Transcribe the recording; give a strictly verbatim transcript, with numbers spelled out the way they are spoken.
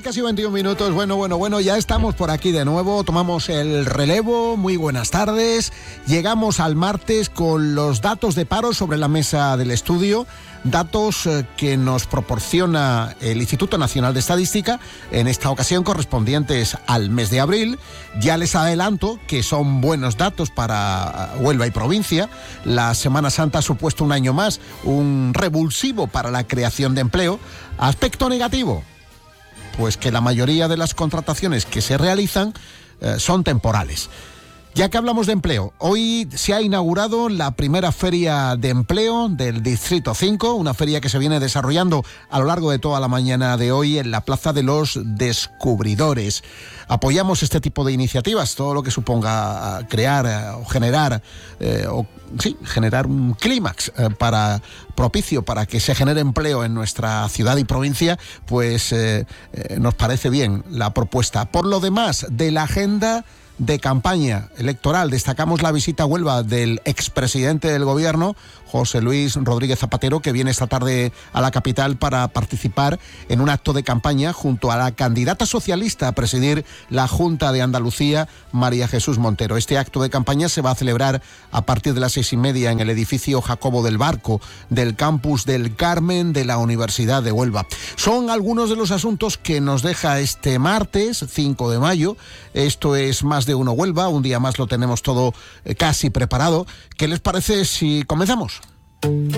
casi veintiún minutos. Bueno, bueno, bueno, ya estamos por aquí de nuevo. Tomamos el relevo. Muy buenas tardes. Llegamos al martes con los datos de paro sobre la mesa del estudio. Datos eh, que nos proporciona el Instituto Nacional de Estadística, en esta ocasión correspondientes al mes de abril. Ya les adelanto que son buenos datos para Huelva y provincia. La Semana Santa ha supuesto un año más un revulsivo para la creación de empleo. Aspecto negativo, pues que la mayoría de las contrataciones que se realizan eh, son temporales. Ya que hablamos de empleo, hoy se ha inaugurado la primera feria de empleo del Distrito cinco, una feria que se viene desarrollando a lo largo de toda la mañana de hoy en la Plaza de los Descubridores. Apoyamos este tipo de iniciativas, todo lo que suponga crear eh, o generar, eh, o, sí, generar un clímax eh, para propicio para que se genere empleo en nuestra ciudad y provincia, pues eh, eh, nos parece bien la propuesta. Por lo demás, de la agenda de campaña electoral, destacamos la visita a Huelva del expresidente del gobierno, José Luis Rodríguez Zapatero, que viene esta tarde a la capital para participar en un acto de campaña junto a la candidata socialista a presidir la Junta de Andalucía, María Jesús Montero. Este acto de campaña se va a celebrar a partir de las seis y media en el edificio Jacobo del Barco del campus del Carmen de la Universidad de Huelva. Son algunos de los asuntos que nos deja este martes, cinco de mayo. Esto es Más de Uno Huelva, un día más lo tenemos todo casi preparado. ¿Qué les parece si comenzamos?